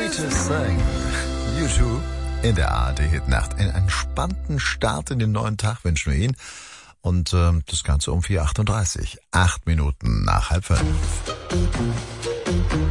Greatest Thing. U2 in der ARD-Hitnacht. Einen entspannten Start in den neuen Tag wünschen wir Ihnen. Und das Ganze um 4:38. 8 Minuten nach 4:30.